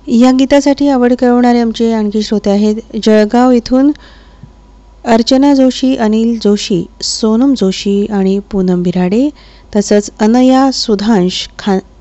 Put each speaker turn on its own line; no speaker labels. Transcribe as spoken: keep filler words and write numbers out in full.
या गीतासाठी आवड कळवणारे आमचे आणखी श्रोते आहेत जळगाव इथून अर्चना जोशी, अनिल जोशी, सोनम जोशी आणि पूनम बिराडे, तसंच अनया सुधांश खा